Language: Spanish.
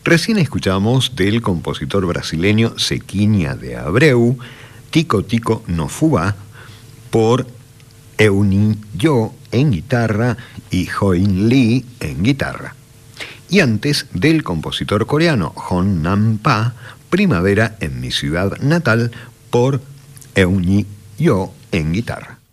Recién escuchamos del compositor brasileño Zequinha de Abreu, Tico Tico no Fubá, por Eunil Yo en guitarra y Hoin Lee en guitarra. Y antes del compositor coreano Hon Nam Pa, Primavera en mi ciudad natal, por Eunil Yo en guitarra.